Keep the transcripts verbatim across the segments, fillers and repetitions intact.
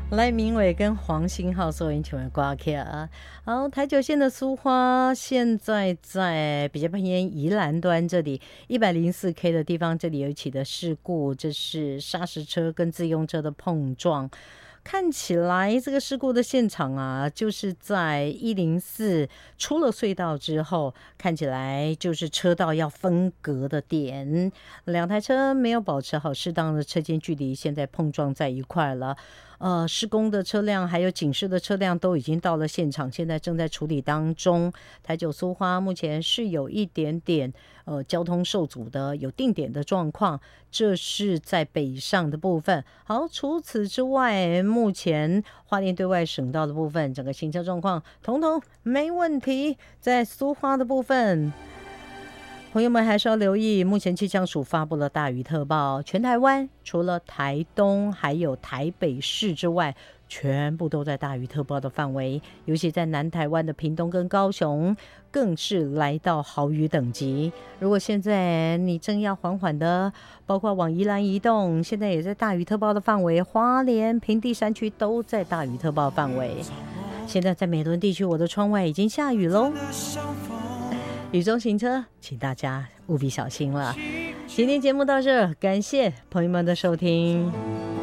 赖明伟跟黄星浩所引起的挂卡。好，台九线的苏花现在在比较偏宜兰端这里一百零四 K 的地方，这里有一起的事故，这是砂石车跟自用车的碰撞。看起来这个事故的现场啊，就是在一零四出了隧道之后，看起来就是车道要分隔的点，两台车没有保持好适当的车间距离，现在碰撞在一块了。呃，施工的车辆还有警示的车辆都已经到了现场，现在正在处理当中。台九苏花目前是有一点点呃交通受阻的，有定点的状况，这是在北上的部分。好，除此之外，目前花莲对外省道的部分，整个行车状况统统没问题。在苏花的部分，朋友们还是要留意，目前气象署发布了大雨特报，全台湾除了台东还有台北市之外，全部都在大雨特报的范围，尤其在南台湾的屏东跟高雄更是来到豪雨等级。如果现在你正要缓缓的包括往宜兰移动，现在也在大雨特报的范围，花莲平地山区都在大雨特报范围。现在在美仑地区，我的窗外已经下雨喽，雨中行车请大家务必小心了。今天节目到这，感谢朋友们的收听，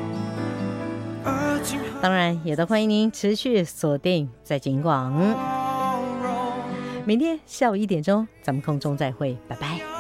当然也都欢迎您持续锁定在警广。明天下午一点钟咱们空中再会，拜拜。